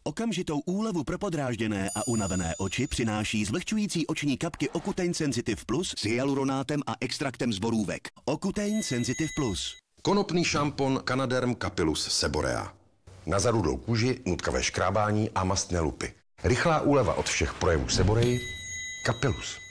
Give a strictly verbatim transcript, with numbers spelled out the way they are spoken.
Okamžitou úlevu pro podrážděné a unavené oči přináší zlehčující oční kapky Ocutein Sensitive Plus s hyaluronátem a extraktem z borůvek. Ocutein Sensitive Plus. Konopný šampon Canaderm Capillus Seborea. Na zarudlou kůži, nutkavé škrábání a mastné lupy. Rychlá úleva od všech projevů seboreji. Capillus.